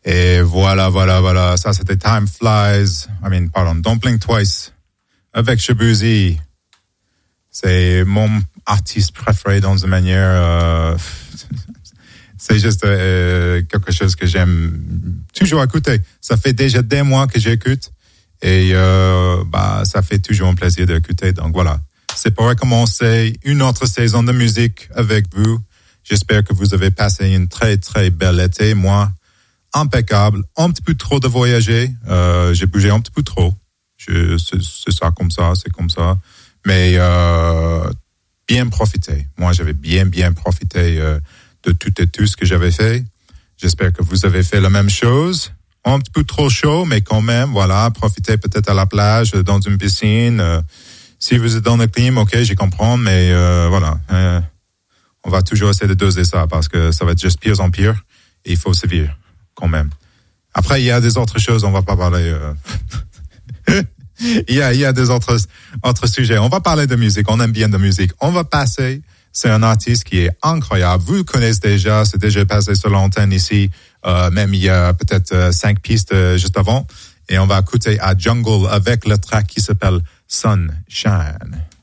Et voilà. Ça, c'était Don't Blink Twice avec Shabuzi. C'est mon artiste préféré dans une manière... c'est juste quelque chose que j'aime toujours écouter. Ça fait déjà des mois que j'écoute et ça fait toujours un plaisir d'écouter. Donc voilà, c'est pour recommencer une autre saison de musique avec vous. J'espère que vous avez passé une très très belle été. Moi, impeccable. Un petit peu trop de voyager. J'ai bougé un petit peu trop. C'est ça comme ça, c'est comme ça. Mais bien profité. Moi, j'avais bien profité de tout et tout ce que j'avais fait. J'espère que vous avez fait la même chose. Un petit peu trop chaud, mais quand même, voilà, profitez peut-être à la plage, dans une piscine. Si vous êtes dans le clim, ok, j'y comprends, mais voilà. On va toujours essayer de doser ça parce que ça va être juste pire en pire et il faut sévir quand même. Après, il y a des autres choses, on va pas parler... il y a des autres sujets. On va parler de musique, on aime bien de musique. On va passer... C'est un artiste qui est incroyable. Vous le connaissez déjà, c'est déjà passé sur l'antenne ici. Même il y a peut-être 5 pistes juste avant. Et on va écouter à Jungle avec le track qui s'appelle Sunshine.